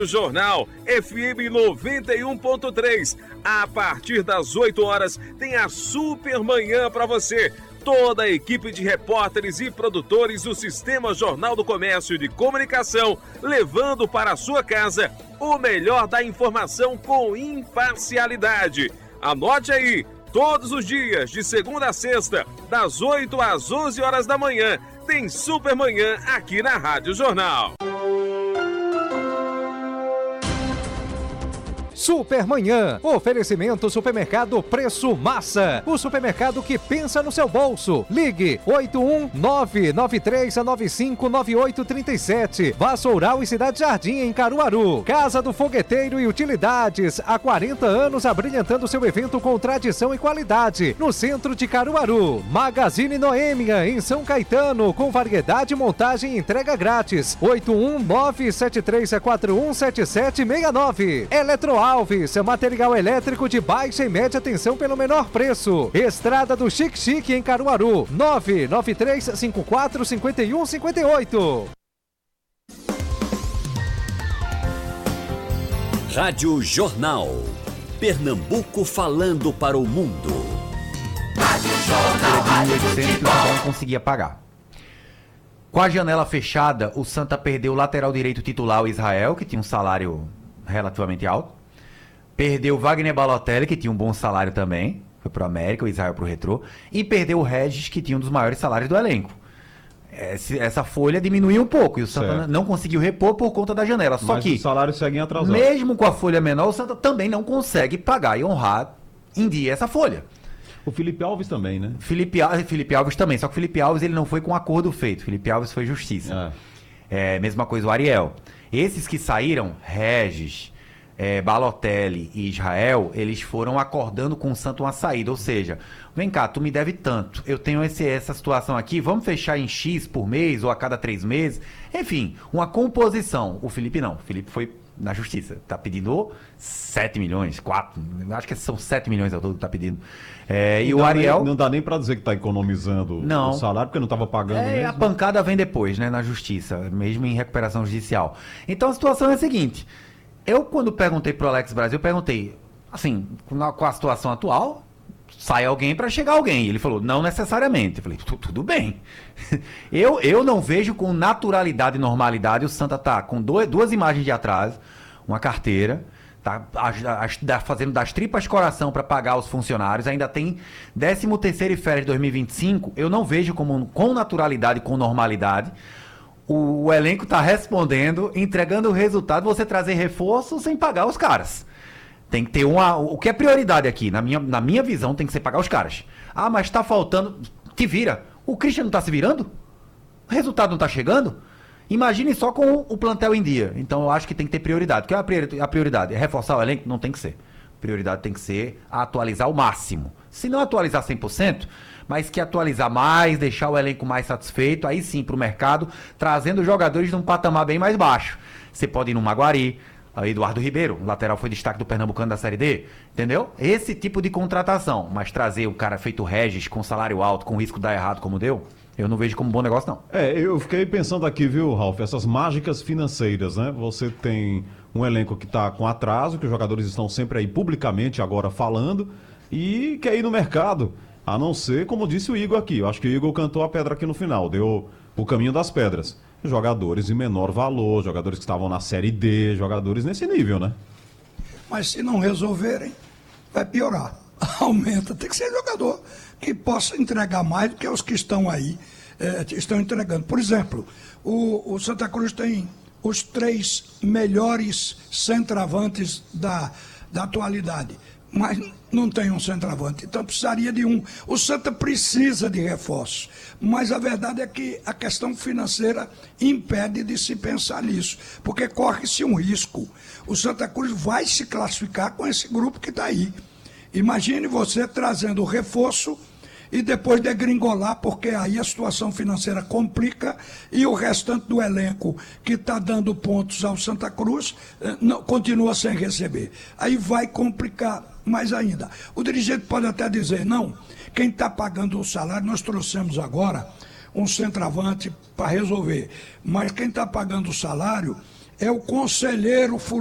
Jornal FM 91.3. A partir das 8 horas tem a Super Manhã para você. Toda a equipe de repórteres e produtores do Sistema Jornal do Comércio e de Comunicação, levando para a sua casa o melhor da informação com imparcialidade. Anote aí, todos os dias, de segunda a sexta, das 8 às 11 horas da manhã, tem Super Manhã aqui na Rádio Jornal. Supermanhã, oferecimento Supermercado Preço Massa, o supermercado que pensa no seu bolso. Ligue 81993959837. Vassoural e Cidade Jardim em Caruaru. Casa do Fogueteiro e Utilidades, há 40 anos abrilhantando seu evento com tradição e qualidade, no centro de Caruaru. Magazine Noêmia em São Caetano, com variedade, montagem e entrega grátis. 81973417769. Eletroalves, material elétrico de baixa e média tensão pelo menor preço. Estrada do Chique Chique em Caruaru, 993545158. Rádio Jornal. Pernambuco falando para o mundo. Rádio Jornal. Que o não conseguia pagar. Com a janela fechada, o Santa perdeu o lateral direito titular, o Israel, que tinha um salário relativamente alto. Perdeu o Wagner Balotelli, que tinha um bom salário também, foi pro América, o Israel pro Retrô, e perdeu o Regis, que tinha um dos maiores salários do elenco. Essa folha diminuiu um pouco, e o Santa não conseguiu repor por conta da janela. Só mas que os salários seguem atrasados. Mesmo com a folha menor, o Santa também não consegue pagar e honrar em dia essa folha. O Felipe Alves também, né? Felipe Alves também, só que o Felipe Alves ele não foi com acordo feito, Felipe Alves foi justiça. Mesma coisa o Ariel. Esses que saíram, Regis, Balotelli e Israel, eles foram acordando com o Santos uma saída, ou seja, vem cá, tu me deve tanto, eu tenho essa situação aqui, vamos fechar em X por mês ou a cada 3 meses, enfim, uma composição. O Felipe não, o Felipe foi na justiça, tá pedindo 7 milhões, 4, acho que são 7 milhões ao todo que tá pedindo. E o Ariel... Não dá nem pra dizer que tá economizando o salário, porque não tava pagando mesmo. A pancada vem depois, né, na justiça, mesmo em recuperação judicial. Então a situação é a seguinte... Eu, quando perguntei pro Alex Brasil, perguntei, assim, com a situação atual, sai alguém para chegar alguém. Ele falou, não necessariamente. Eu falei, tudo bem. Eu não vejo com naturalidade e normalidade o Santa tá com duas imagens de atraso, uma carteira, tá fazendo das tripas coração para pagar os funcionários, ainda tem 13º e férias de 2025. Eu não vejo com naturalidade e com normalidade. O elenco tá respondendo, entregando o resultado, você trazer reforço sem pagar os caras. Tem que ter o que é prioridade aqui, na minha visão, tem que ser pagar os caras. Ah, mas tá faltando, te vira. O Christian não tá se virando? O resultado não tá chegando? Imagine só com o plantel em dia. Então eu acho que tem que ter prioridade. O que é a prioridade? É reforçar o elenco? Não tem que ser. A prioridade tem que ser atualizar o máximo. Se não atualizar 100%, mas que atualizar mais, deixar o elenco mais satisfeito, aí sim para o mercado, trazendo jogadores de um patamar bem mais baixo. Você pode ir no Maguari, Eduardo Ribeiro, o lateral foi destaque do Pernambucano da Série D, entendeu? Esse tipo de contratação, mas trazer o cara feito Regis com salário alto, com risco de dar errado como deu, eu não vejo como bom negócio não. Eu fiquei pensando aqui, viu, Ralf, essas mágicas financeiras, né? Você tem um elenco que está com atraso, que os jogadores estão sempre aí publicamente agora falando, e quer ir no mercado. A não ser, como disse o Igor aqui, eu acho que o Igor cantou a pedra aqui no final, deu o caminho das pedras. Jogadores de menor valor, jogadores que estavam na Série D, jogadores nesse nível, né? Mas se não resolverem, vai piorar. Aumenta, tem que ser jogador que possa entregar mais do que os que estão aí, estão entregando. Por exemplo, o Santa Cruz tem os 3 melhores centroavantes da atualidade, mas não tem um centroavante, então precisaria de um. O Santa precisa de reforços, mas a verdade é que a questão financeira impede de se pensar nisso, porque corre-se um risco. O Santa Cruz vai se classificar com esse grupo que está aí. Imagine você trazendo o reforço e depois degringolar, porque aí a situação financeira complica e o restante do elenco que está dando pontos ao Santa Cruz continua sem receber. Aí vai complicar mais ainda. O dirigente pode até dizer, não, quem está pagando o salário, nós trouxemos agora um centroavante para resolver, mas quem está pagando o salário é o conselheiro fulano.